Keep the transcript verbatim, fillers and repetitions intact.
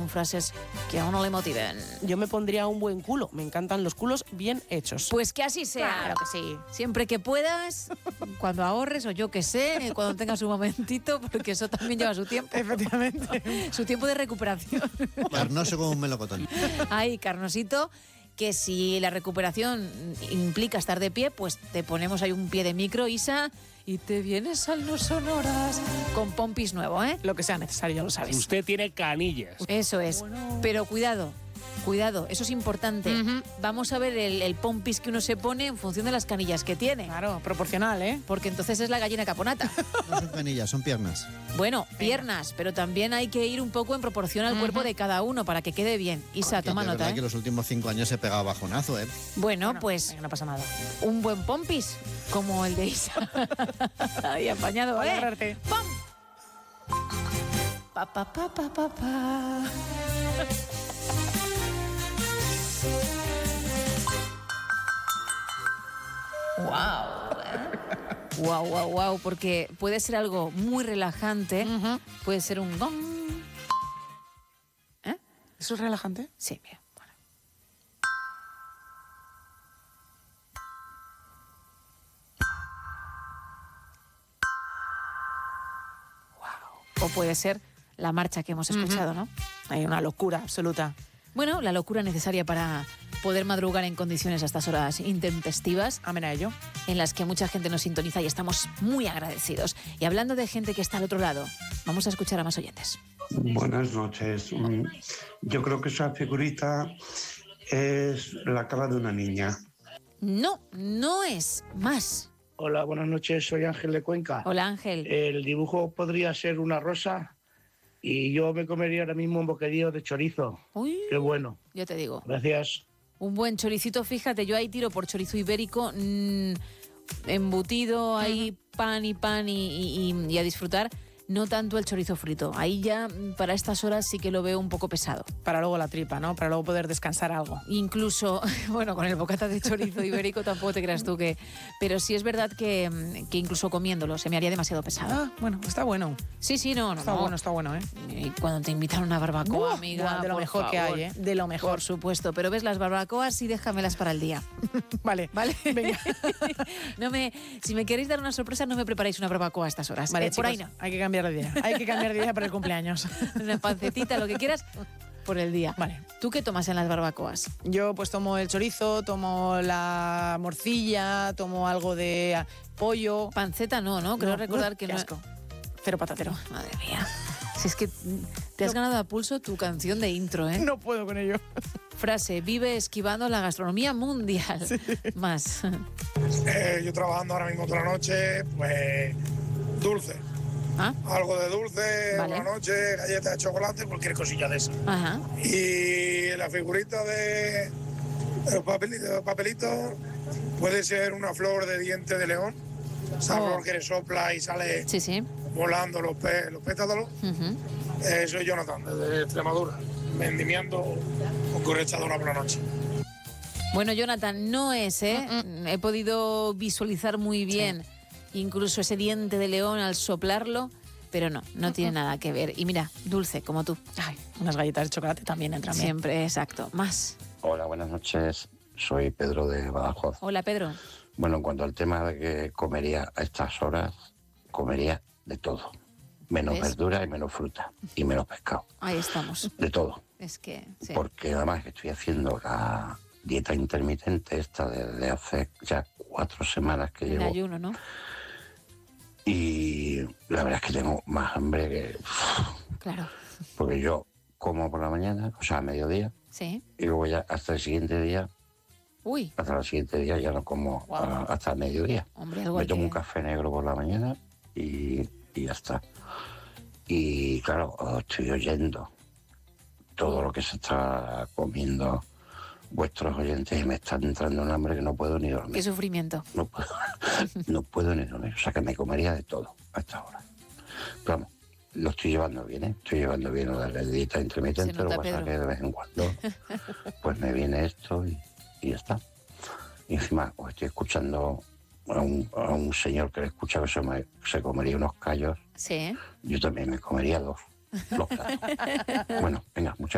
frases que a uno le motiven. Yo me pondría un buen culo. Me encantan los culos bien hechos. Pues que así sea. Claro que sí. Siempre que puedas, cuando ahorres o yo que sé, cuando tengas un momentito, porque eso también lleva su tiempo. Efectivamente. Su tiempo de recuperación. Carnoso como un melocotón. Ahí, carnosito, que si la recuperación implica estar de pie, pues te ponemos ahí un pie de micro, Isa, y te vienes al No Sonoras con Pompis nuevo, ¿eh? Lo que sea necesario, ya lo sabes. Usted tiene canillas. Eso es. Pero cuidado, cuidado, eso es importante. Ujú. Vamos a ver el, el Pompis que uno se pone en función de las canillas que tiene. Claro, proporcional, ¿eh? Porque entonces es la gallina caponata. No son canillas, son piernas. Bueno, piernas, pero también hay que ir un poco en proporción al cuerpo de cada uno para que quede bien. Isa, Que toma de nota, verdad ¿eh? que los últimos cinco años he pegado bajonazo, ¿eh? Bueno, Bueno, pues venga, no pasa nada. un buen Pompis, como el de Isa. Ahí apañado, Para ¿eh? agarrarte. ¡Pum! Pa, pa, pa, pa, pa, pa. Wow. Wow, wow, wow, porque puede ser algo muy relajante, Ujú. puede ser un gong. ¿Eh? ¿Eso es relajante? Sí, mira. Bueno. Wow. O puede ser la marcha que hemos escuchado, ¿no? Hay una locura absoluta. Bueno, la locura necesaria para poder madrugar en condiciones a estas horas intempestivas, Amén a ello. en las que mucha gente nos sintoniza y estamos muy agradecidos. Y hablando de gente que está al otro lado, vamos a escuchar a más oyentes. Buenas noches. Mm, Yo creo que esa figurita es la cara de una niña. No, no es más. Hola, buenas noches, soy Ángel de Cuenca. Hola, Ángel. El dibujo podría ser una rosa y yo me comería ahora mismo un bocadillo de chorizo. Uy, Qué bueno. ya te digo. Gracias. Un buen choricito, fíjate, yo ahí tiro por chorizo ibérico, mmm, embutido, ahí pan y pan y, y- y a disfrutar. No tanto el chorizo frito. Ahí ya, mm, para estas horas, sí que lo veo un poco pesado. Para luego la tripa, ¿no? Para luego poder descansar algo. Incluso, bueno, con el bocata de chorizo ibérico tampoco te creas tú que... Pero sí es verdad que, mm, que incluso comiéndolo se me haría demasiado pesado. Ah, bueno, está bueno. Sí, sí, no, no, Está no. bueno, está bueno, ¿eh? Y cuando te invitan a una barbacoa, Buah, amiga, buah, de lo por mejor que favor. hay, ¿eh? De lo mejor. Por supuesto, pero ves las barbacoas y déjamelas para el día. Vale, ¿Vale? Venga. no me, si me queréis dar una sorpresa, no me preparéis una barbacoa a estas horas. Vale, Eh, por ahí chicos, no. hay que cambiar de idea. Hay que cambiar de idea para el cumpleaños. Una pancetita, lo que quieras, por el día. Vale. ¿Tú qué tomas en las barbacoas? Yo pues tomo el chorizo, tomo la morcilla, tomo algo de ah, pollo. Panceta no, ¿no? Creo No, recordar uf, que qué no... asco. Cero patatero. Madre mía. Si es que te has ganado a pulso tu canción de intro, ¿eh? No puedo con ello. Frase, vive esquivando la gastronomía mundial. Más. Eh, yo trabajando ahora mismo toda la noche, pues dulce. ¿Ah? Algo de dulce, Vale. por la noche, galletas de chocolate, cualquier cosilla de eso. Ajá. Y la figurita de, de los papelitos, de los papelitos puede ser una flor de diente de león. Esa Oh. flor que le sopla y sale Sí, sí. volando los, pe- los pétalos. Ujú. Eh, soy Jonathan, desde Extremadura, vendimiando con correchadora por la noche. Bueno, Jonathan, no es, ¿eh? He podido visualizar muy bien incluso ese diente de león al soplarlo, pero no, no tiene nada que ver. Y mira, dulce, como tú. Ay, unas galletas de chocolate también entran bien. Siempre, exacto. Más. Hola, buenas noches. Soy Pedro de Badajoz. Hola, Pedro. Bueno, en cuanto al tema de que comería a estas horas, comería de todo. Menos ¿Ves? verdura y menos fruta. Y menos pescado. Ahí estamos. De todo. Es que, sí. Porque además que estoy haciendo la dieta intermitente esta desde hace ya cuatro semanas que En llevo. ayuno, ¿no? Y la verdad es que tengo más hambre que... Claro. Porque yo como por la mañana, o sea, a mediodía, Sí. y luego ya hasta el siguiente día, Uy, hasta el siguiente día ya no como Wow. ah, hasta el mediodía. hombre, algo Me hay tomo que- un café negro por la mañana y, y ya está. Y claro, estoy oyendo todo lo que se está comiendo vuestros oyentes y me está entrando un hambre que no puedo ni dormir. Qué sufrimiento. No puedo, no puedo ni dormir. O sea que me comería de todo a esta hora. Pero vamos, lo estoy llevando bien, ¿eh? Estoy llevando bien la la dieta intermitente, Se lo nota, que pasa Pedro. que de vez en cuando pues me viene esto y, y ya está. Y encima os estoy escuchando a un, a un señor que le escucha que se, me- se comería unos callos. Sí. Yo también me comería dos. Los platos. Bueno, venga, muchas